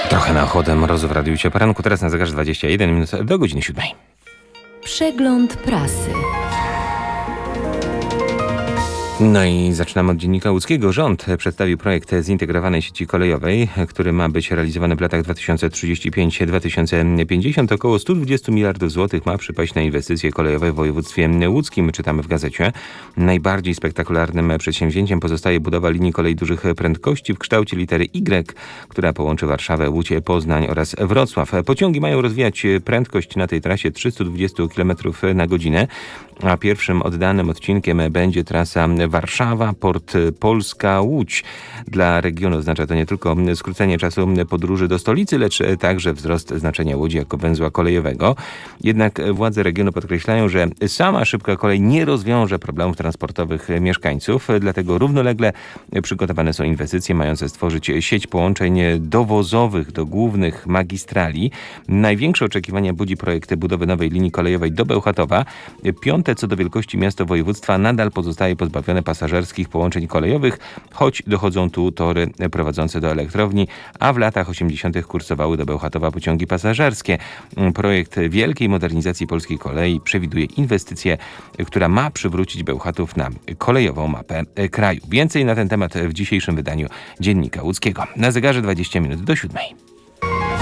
Trochę na ochotę mrozu w Radiu Cię poranku. Teraz na zegarze 21 minut do godziny 7. Przegląd prasy. No i zaczynamy od Dziennika Łódzkiego. Rząd przedstawił projekt zintegrowanej sieci kolejowej, który ma być realizowany w latach 2035-2050. Około 120 miliardów złotych ma przypaść na inwestycje kolejowe w województwie łódzkim, czytamy w gazecie. Najbardziej spektakularnym przedsięwzięciem pozostaje budowa linii kolei dużych prędkości w kształcie litery Y, która połączy Warszawę, Łódź, Poznań oraz Wrocław. Pociągi mają rozwijać prędkość na tej trasie 320 km na godzinę, a pierwszym oddanym odcinkiem będzie trasa Warszawa, Port Polska, Łódź. Dla regionu oznacza to nie tylko skrócenie czasu podróży do stolicy, lecz także wzrost znaczenia Łodzi jako węzła kolejowego. Jednak władze regionu podkreślają, że sama szybka kolej nie rozwiąże problemów transportowych mieszkańców, dlatego równolegle przygotowane są inwestycje mające stworzyć sieć połączeń dowozowych do głównych magistrali. Największe oczekiwania budzi projekt budowy nowej linii kolejowej do Bełchatowa. Piąte co do wielkości miasto województwa nadal pozostaje pozbawione pasażerskich połączeń kolejowych, choć dochodzą tu tory prowadzące do elektrowni, a w latach 80. kursowały do Bełchatowa pociągi pasażerskie. Projekt wielkiej modernizacji polskiej kolei przewiduje inwestycję, która ma przywrócić Bełchatów na kolejową mapę kraju. Więcej na ten temat w dzisiejszym wydaniu Dziennika Łódzkiego. Na zegarze 20 minut do 7.